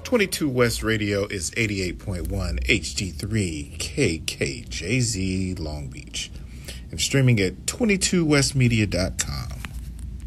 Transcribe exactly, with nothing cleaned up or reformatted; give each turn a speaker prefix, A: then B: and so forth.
A: twenty-two West Radio is eighty-eight point one H D three K K J Z Long Beach. And streaming at twenty-two west media dot com.